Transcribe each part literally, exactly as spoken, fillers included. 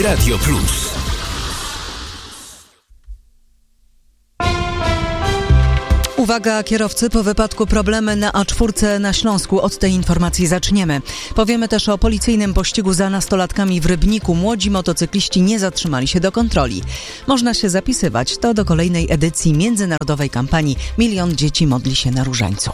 Radio Plus. Uwaga kierowcy, po wypadku problemy na A cztery na Śląsku. Od tej informacji zaczniemy. Powiemy też o policyjnym pościgu za nastolatkami w Rybniku. Młodzi motocykliści nie zatrzymali się do kontroli. Można się zapisywać. To do kolejnej edycji międzynarodowej kampanii Milion dzieci modli się na Różańcu.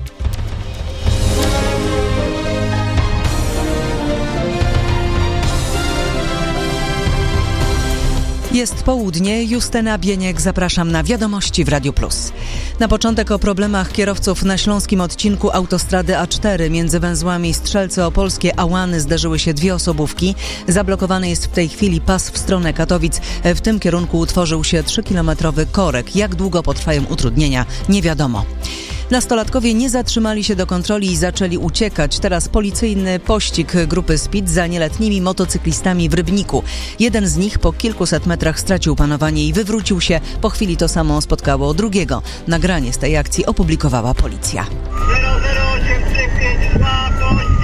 Jest południe, Justyna Bieniek, zapraszam na Wiadomości w Radiu Plus. Na początek o problemach kierowców na śląskim odcinku autostrady A cztery. Między węzłami Strzelce Opolskie a Łany zderzyły się dwie osobówki. Zablokowany jest w tej chwili pas w stronę Katowic. W tym kierunku utworzył się trzykilometrowy korek. Jak długo potrwają utrudnienia, nie wiadomo. Nastolatkowie nie zatrzymali się do kontroli i zaczęli uciekać. Teraz policyjny pościg grupy Speed za nieletnimi motocyklistami w Rybniku. Jeden z nich po kilkuset metrach stracił panowanie i wywrócił się. Po chwili to samo spotkało drugiego. Nagranie z tej akcji opublikowała policja. zero zero osiem trzy pięć dwa pościg.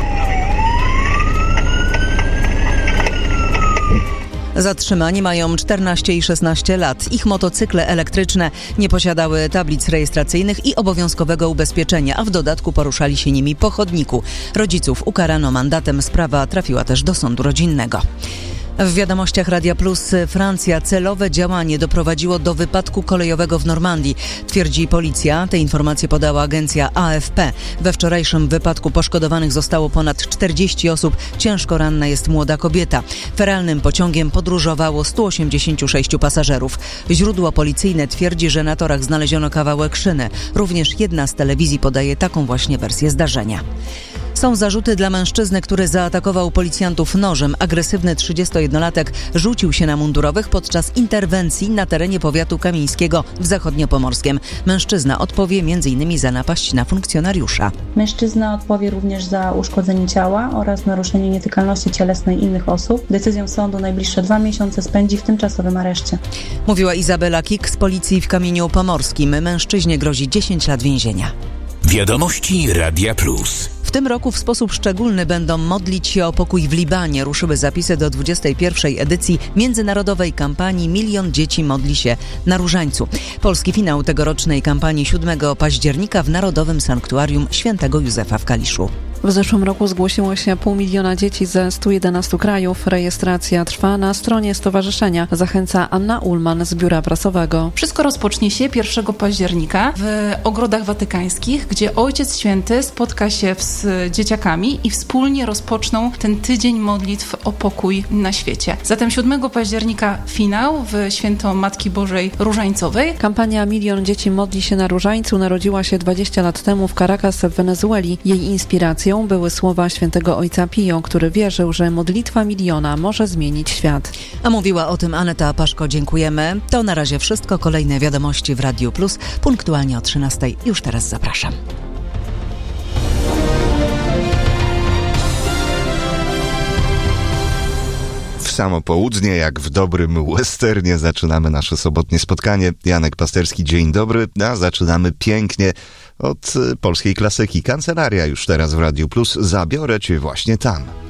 Zatrzymani mają czternaście i szesnaście lat. Ich motocykle elektryczne nie posiadały tablic rejestracyjnych i obowiązkowego ubezpieczenia, a w dodatku poruszali się nimi po chodniku. Rodziców ukarano mandatem. Sprawa trafiła też do sądu rodzinnego. W Wiadomościach Radia Plus Francja celowe działanie doprowadziło do wypadku kolejowego w Normandii, twierdzi policja. Te informacje podała agencja A F P. We wczorajszym wypadku poszkodowanych zostało ponad czterdzieści osób. Ciężko ranna jest młoda kobieta. Feralnym pociągiem podróżowało stu osiemdziesięciu sześciu pasażerów. Źródło policyjne twierdzi, że na torach znaleziono kawałek szyny. Również jedna z telewizji podaje taką właśnie wersję zdarzenia. Są zarzuty dla mężczyzny, który zaatakował policjantów nożem. Agresywny trzydziestojednolatek rzucił się na mundurowych podczas interwencji na terenie powiatu kamińskiego w Zachodniopomorskiem. Mężczyzna odpowie między innymi za napaść na funkcjonariusza. Mężczyzna odpowie również za uszkodzenie ciała oraz naruszenie nietykalności cielesnej innych osób. Decyzją sądu najbliższe dwa miesiące spędzi w tymczasowym areszcie. Mówiła Izabela Kik z policji w Kamieniu Pomorskim. Mężczyźnie grozi dziesięć lat więzienia. Wiadomości Radia Plus. W tym roku w sposób szczególny będą modlić się o pokój w Libanie. Ruszyły zapisy do dwudziestej pierwszej edycji międzynarodowej kampanii Milion dzieci modli się na Różańcu. Polski finał tegorocznej kampanii siódmego października w Narodowym Sanktuarium Świętego Józefa w Kaliszu. W zeszłym roku zgłosiło się pół miliona dzieci ze stu jedenastu krajów. Rejestracja trwa na stronie stowarzyszenia. Zachęca Anna Ullman z Biura Prasowego. Wszystko rozpocznie się pierwszego października w Ogrodach Watykańskich, gdzie Ojciec Święty spotka się z dzieciakami i wspólnie rozpoczną ten tydzień modlitw o pokój na świecie. Zatem siódmego października finał w Święto Matki Bożej Różańcowej. Kampania Milion dzieci modli się na Różańcu narodziła się dwadzieścia lat temu w Caracas w Wenezueli. Jej inspiracją były słowa świętego ojca Pio, który wierzył, że modlitwa miliona może zmienić świat. A mówiła o tym Aneta Paszko. Dziękujemy. To na razie wszystko. Kolejne wiadomości w Radiu Plus. Punktualnie o trzynastej. Już teraz zapraszam. W samo południe, jak w dobrym westernie, zaczynamy nasze sobotnie spotkanie. Janek Pasterski, dzień dobry. A zaczynamy pięknie od polskiej klasyki. Kancelaria już teraz w Radiu Plus. Zabiorę cię właśnie tam.